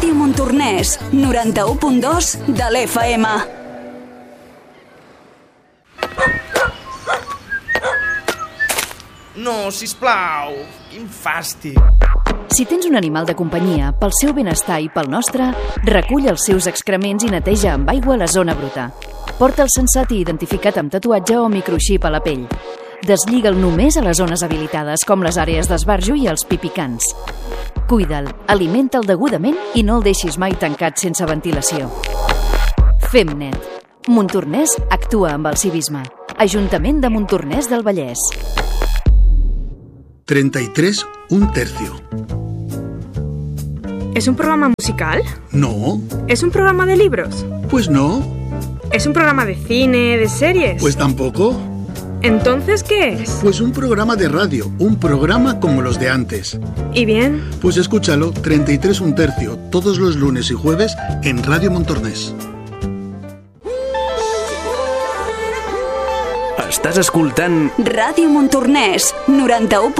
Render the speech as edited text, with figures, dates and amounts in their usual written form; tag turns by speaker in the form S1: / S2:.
S1: Ràdio Montornès, 91.2 de l'FM.
S2: No, sisplau, quin fàstic.
S3: Si tens un animal de companyia, pel seu benestar i pel nostre, recull els seus excrements i neteja amb aigua la zona bruta. Porta'l sensat i identificat amb tatuatge o microxip a la pell. Deslliga'l només a les zones habilitades, com les àrees d'esbarjo i els pipicants. Cuida'l, alimenta'l degudament i no el deixis mai tancat sense ventilació. Fem net. Montornès actua amb el civisme. Ajuntament de Montornès del Vallès.
S4: 33 1/3.
S5: ¿Es un programa musical?
S4: No.
S5: ¿Es un programa de libros?
S4: Pues no.
S5: ¿Es un programa de cine, de series?
S4: Pues tampoco.
S5: ¿Entonces qué es?
S4: Pues un programa de radio, un programa como los de antes.
S5: ¿Y bien?
S4: Pues escúchalo, 33 1/3, todos los lunes y jueves en Radio Montornès.
S6: Estàs escoltant
S1: Ràdio Montornès, 91.